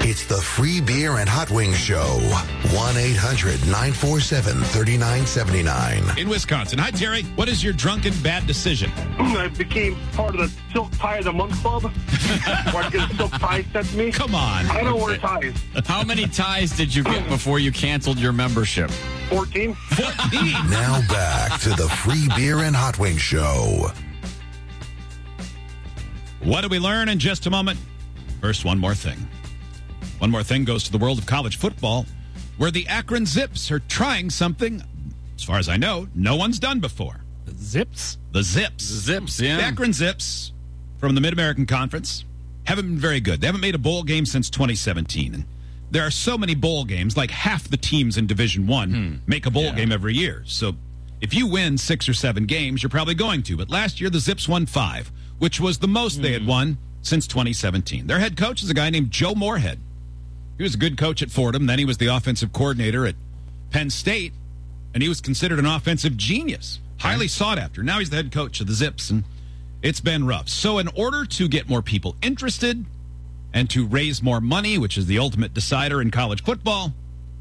It's the Free Beer and Hot Wings Show. 1-800-947-3979. In Wisconsin. Hi, Terry. What is your drunken bad decision? I became part of the Silk Tie of the Month Club. Where I get a silk tie sent to me. Come on. I don't wear ties. How many ties did you get before you canceled your membership? 14. 14. Now back to the Free Beer and Hot Wings Show. What do we learn in just a moment? First, one more thing. One more thing goes to the world of college football, where the Akron Zips are trying something, as far as I know, no one's done before. Zips? The Zips. Zips, yeah. The Akron Zips from the Mid-American Conference haven't been very good. They haven't made a bowl game since 2017. And there are so many bowl games, like half the teams in Division I make a bowl game every year. So if you win 6 or 7 games, you're probably going to. But last year, the Zips won 5, which was the most they had won since 2017. Their head coach is a guy named Joe Moorhead. He was a good coach at Fordham. Then he was the offensive coordinator at Penn State, and he was considered an offensive genius, highly sought after. Now he's the head coach of the Zips, and it's been rough. So in order to get more people interested and to raise more money, which is the ultimate decider in college football,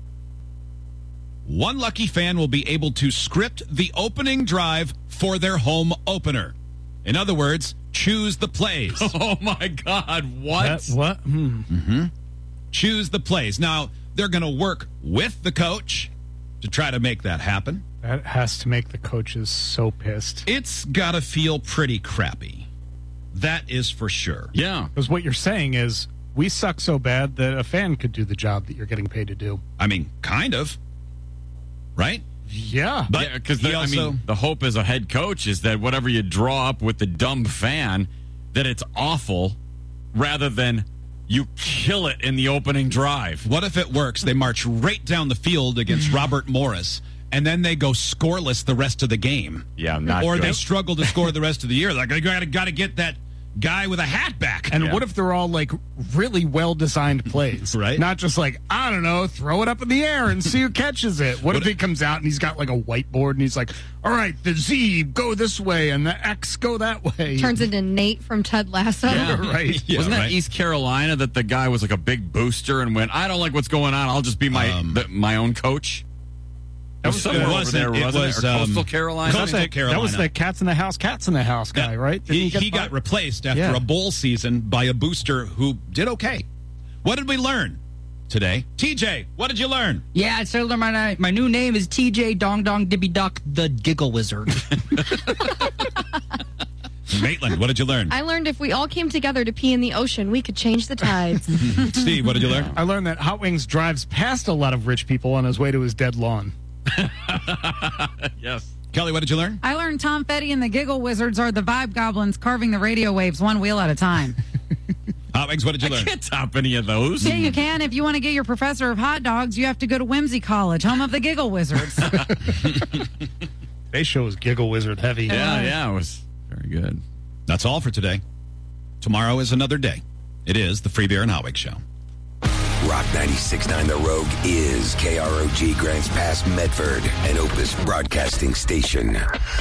one lucky fan will be able to script the opening drive for their home opener. In other words, choose the plays. Oh, my God. What? What? Choose the plays. Now, they're going to work with the coach to try to make that happen. That has to make the coaches so pissed. It's got to feel pretty crappy. That is for sure. Yeah. Because what you're saying is, we suck so bad that a fan could do the job that you're getting paid to do. I mean, kind of. Right? Yeah. But Because he also, the hope as a head coach is that whatever you draw up with the dumb fan, that it's awful, rather than you kill it in the opening drive. what if it works? They march right down the field against Robert Morris, and then they go scoreless the rest of the game. Yeah, not Or good. they struggle to score the rest of the year. Like, I got to get that guy with a hat back. And what if they're all like really well designed plays? Right. Not just like, I don't know, throw it up in the air and see who catches it. What if he comes out and he's got like a whiteboard and he's like, all right, the Z go this way and the X go that way. Turns into Nate from Ted Lasso. Right. Yeah, Wasn't that right. East Carolina that the guy was like a big booster and went, I don't like what's going on. I'll just be my own coach? That was somewhere over there, it wasn't was, it? Or Coastal Carolina? Coastal Carolina. That was the cats in the house guy, right? Didn't He got fired? replaced after a bowl season by a booster who did okay. What did we learn today? TJ, what did you learn? Yeah, so my new name is TJ Dong Dong Dibby Duck, the Giggle Wizard. Maitland, what did you learn? I learned if we all came together to pee in the ocean, we could change the tides. Steve, what did you learn? I learned that Hot Wings drives past a lot of rich people on his way to his dead lawn. Yes. Kelly, what did you learn? I learned Tom Petty and the Giggle Wizards are the vibe goblins carving the radio waves one wheel at a time. Hot Wings, what did you learn? Can't top any of those. Yeah, you can. If you want to get your professor of hot dogs, you have to go to Whimsy College, home of the Giggle Wizards. They show is Giggle Wizard heavy. Yeah, it was very good. That's all for today. Tomorrow is another day. It is the Free Beer and Hot Wings Show. Rock 96.9 The Rogue is KROG Grants Pass, Medford, an Opus Broadcasting station.